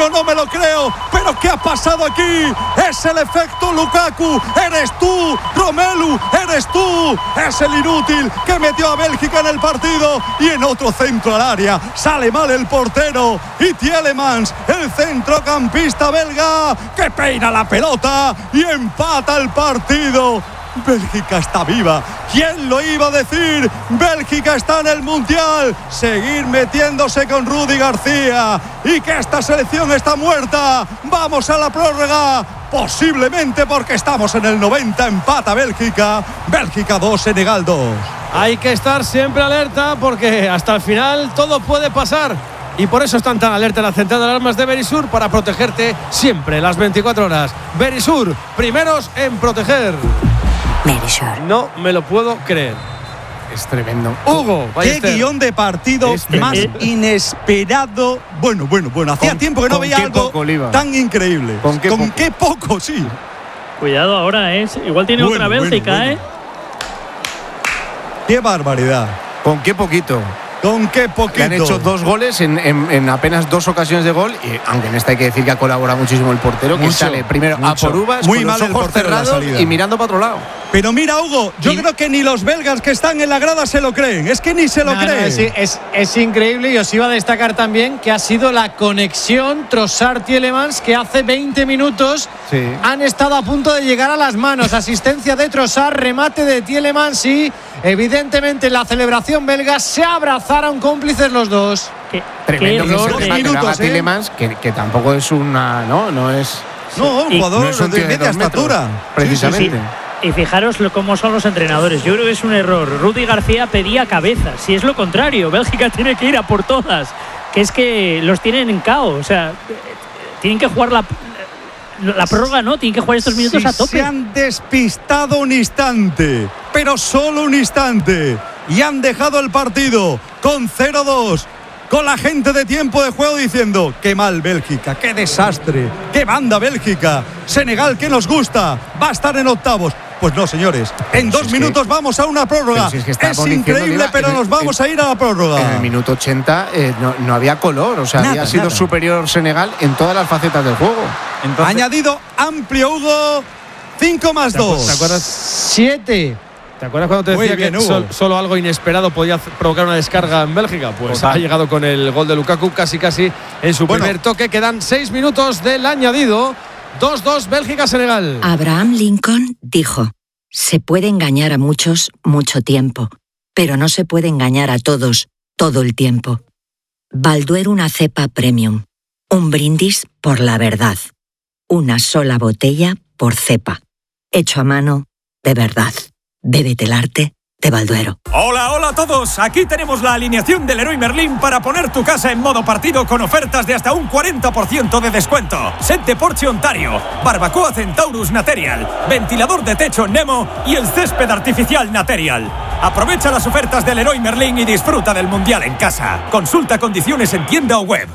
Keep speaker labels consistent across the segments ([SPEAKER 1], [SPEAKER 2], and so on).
[SPEAKER 1] no me lo creo. ¿Pero qué ha pasado aquí? Es el efecto Lukaku. Eres tú, Romelu, eres tú. Es el inútil que metió a Bélgica en el partido. Y en otro centro al área sale mal el portero. Y Tielemans, el centrocampista belga, que peina la pelota y empata el partido. Bélgica está viva. ¿Quién lo iba a decir? Bélgica está en el Mundial. Seguir metiéndose con Rudi García. Y que esta selección está muerta. Vamos a la prórroga. Posiblemente porque estamos en el 90. Empata Bélgica. Bélgica 2, Senegal 2.
[SPEAKER 2] Hay que estar siempre alerta porque hasta el final todo puede pasar. Y por eso están tan alerta en la central de alarmas de Verisur, para protegerte siempre las 24 horas. Verisur, primeros en proteger.
[SPEAKER 3] Verisur.
[SPEAKER 2] No me lo puedo creer.
[SPEAKER 4] Es tremendo.
[SPEAKER 2] Hugo,
[SPEAKER 1] qué guión de partido más inesperado. Bueno. Hacía tiempo que no veía algo tan increíble. ¿Con qué poco? Sí.
[SPEAKER 5] Cuidado ahora, igual tiene otra Bélgica,
[SPEAKER 1] Qué barbaridad.
[SPEAKER 4] ¿Con qué poquito?
[SPEAKER 1] ¿Con qué poquito?
[SPEAKER 4] Le han hecho 2 goles en apenas 2 ocasiones de gol. Y aunque en esta hay que decir que ha colaborado muchísimo el portero, que sale primero a por uvas, muy con los ojos cerrados y mirando para otro lado.
[SPEAKER 1] Pero mira, Hugo, yo creo que ni los belgas que están en la grada se lo creen. Es que ni se lo creen.
[SPEAKER 6] Es increíble. Y os iba a destacar también que ha sido la conexión Trossard-Tielemans, que hace 20 minutos han estado a punto de llegar a las manos. Asistencia de Trossard, remate de Tielemans y evidentemente en la celebración belga se abrazaron cómplices los dos.
[SPEAKER 4] Tremendo
[SPEAKER 1] que minutos,
[SPEAKER 4] Tielemans, que tampoco es una... No es...
[SPEAKER 1] No, un jugador de media estatura.
[SPEAKER 4] Precisamente.
[SPEAKER 5] Sí. Y fijaros cómo son los entrenadores. Yo creo que es un error. Rudi García pedía cabeza. Si es lo contrario, Bélgica tiene que ir a por todas. Que es que los tienen en caos. O sea, tienen que jugar la prórroga, no. Tienen que jugar estos minutos a tope.
[SPEAKER 1] Se han despistado un instante, pero solo un instante. Y han dejado el partido con 0-2. Con la gente de tiempo de juego diciendo: qué mal Bélgica, qué desastre, qué banda Bélgica. Senegal, que nos gusta, va a estar en octavos. Pues no, señores, en 2 minutos vamos a una prórroga. Es increíble, pero nos vamos a ir a la prórroga.
[SPEAKER 4] En el minuto 80 no había color, o sea, había sido superior Senegal en todas las facetas del juego.
[SPEAKER 1] Entonces, añadido amplio, Hugo, 5 más 2.
[SPEAKER 2] ¿Te acuerdas?
[SPEAKER 6] 7.
[SPEAKER 2] ¿Te acuerdas cuando te decía que solo algo inesperado podía provocar una descarga en Bélgica? Pues ha llegado con el gol de Lukaku casi en su primer toque. Quedan 6 minutos del añadido. 2-2 Bélgica-Senegal.
[SPEAKER 3] Abraham Lincoln dijo: se puede engañar a muchos mucho tiempo, pero no se puede engañar a todos todo el tiempo. Balduero, una cepa premium. Un brindis por la verdad. Una sola botella por cepa. Hecho a mano de verdad. Bébete el arte de Balduero.
[SPEAKER 7] Hola a todos, aquí tenemos la alineación del Leroy Merlin para poner tu casa en modo partido con ofertas de hasta un 40% de descuento. Set de Porsche Ontario, barbacoa Centaurus Material, ventilador de techo Nemo y el césped artificial Material. Aprovecha las ofertas del Leroy Merlin y disfruta del Mundial en casa. Consulta condiciones en tienda o web.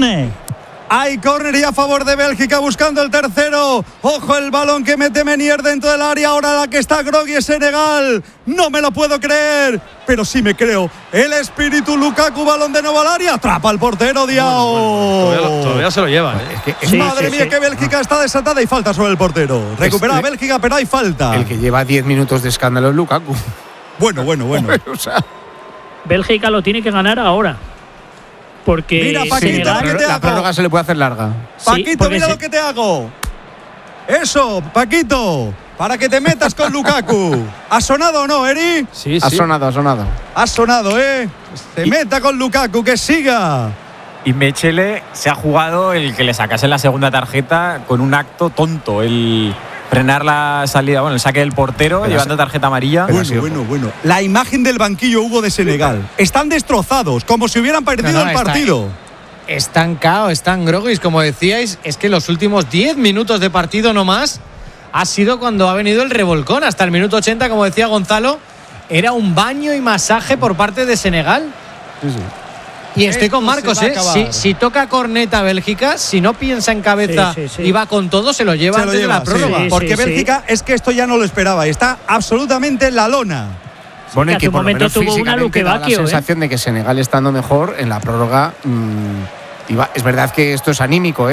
[SPEAKER 1] Hay córner y a favor de Bélgica buscando el tercero. Ojo el balón que mete Menier dentro del área. Ahora la que está groggy es Senegal. No me lo puedo creer, pero sí me creo. El espíritu Lukaku, balón de nuevo al área. Atrapa al portero Diao.
[SPEAKER 2] Todavía se lo lleva.
[SPEAKER 1] Madre mía, que Bélgica está desatada y falta sobre el portero. Recupera a Bélgica, pero hay falta.
[SPEAKER 4] El que lleva 10 minutos de escándalo es Lukaku.
[SPEAKER 1] Bueno.
[SPEAKER 4] O sea,
[SPEAKER 5] Bélgica lo tiene que ganar ahora. Porque
[SPEAKER 1] mira, Paquito,
[SPEAKER 4] la prórroga se le puede hacer larga.
[SPEAKER 1] Paquito, mira lo que te hago. Eso, Paquito, para que te metas con Lukaku. ¿Ha sonado o no, Eri?
[SPEAKER 2] Sí.
[SPEAKER 4] Ha sonado.
[SPEAKER 1] Ha sonado, Se meta con Lukaku, que siga.
[SPEAKER 8] Y Mechele se ha jugado el que le sacase la segunda tarjeta con un acto tonto. El frenar la salida, el saque del portero, llevando tarjeta amarilla.
[SPEAKER 1] Bueno. La imagen del banquillo, Hugo, de Senegal. Están destrozados, como si hubieran perdido el partido.
[SPEAKER 6] Están caos, están groguis, como decíais. Es que los últimos 10 minutos de partido no más ha sido cuando ha venido el revolcón. Hasta el minuto 80, como decía Gonzalo, era un baño y masaje por parte de Senegal.
[SPEAKER 4] Sí.
[SPEAKER 6] Y estoy con Marcos, si toca corneta Bélgica, si no piensa en cabeza y va con todo, se lo lleva antes de la prórroga.
[SPEAKER 1] Porque Bélgica es que esto ya no lo esperaba y está absolutamente en la lona.
[SPEAKER 5] Bueno, que hace un momento tuvo una Luquevacchio.
[SPEAKER 4] La sensación de que Senegal estando mejor en la prórroga. Es verdad que esto es anímico,